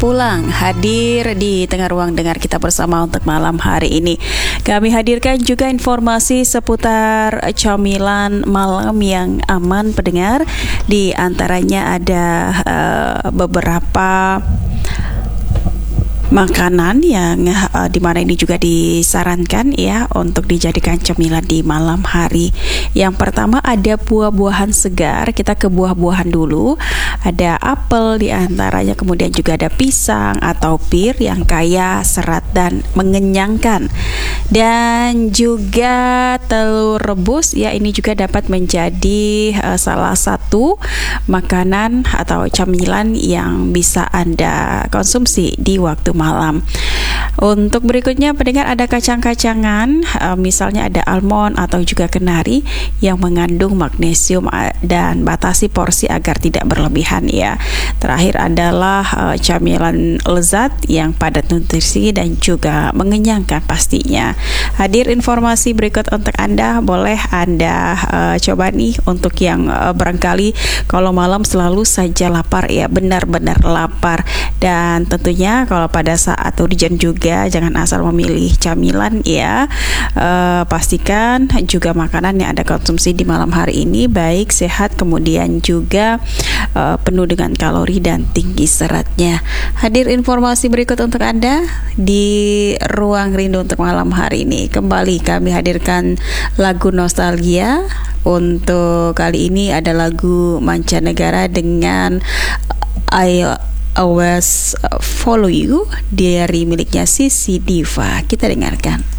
pulang hadir di tengah ruang dengar kita bersama untuk malam hari ini. Kami hadirkan juga informasi seputar camilan malam yang aman pendengar. Di antaranya ada beberapa makanan yang dimana ini juga disarankan ya untuk dijadikan cemilan di malam hari. Yang pertama ada buah-buahan segar. Kita ke buah-buahan dulu. Ada apel di antaranya, kemudian juga ada pisang atau pir yang kaya serat dan mengenyangkan. Dan juga telur rebus ya, ini juga dapat menjadi salah satu makanan atau camilan yang bisa Anda konsumsi di waktu malam. Untuk berikutnya pendengar ada kacang-kacangan, misalnya ada almond atau juga kenari yang mengandung magnesium dan batasi porsi agar tidak berlebihan ya. Terakhir adalah camilan lezat yang padat nutrisi dan juga mengenyangkan pastinya. Hadir informasi berikut untuk Anda, boleh Anda coba nih untuk yang barangkali kalau malam selalu saja lapar ya, benar-benar lapar. Dan tentunya kalau pada saat urgent juga jangan asal memilih camilan ya. Pastikan juga makanan yang Anda konsumsi di malam hari ini baik sehat, kemudian juga penuh dengan kalori dan tinggi seratnya. Hadir informasi berikut untuk Anda di Ruang Rindu untuk malam hari ini. Kembali kami hadirkan lagu nostalgia. Untuk kali ini ada lagu mancanegara dengan I Always Follow You dari miliknya Sissy Diva. Kita dengarkan.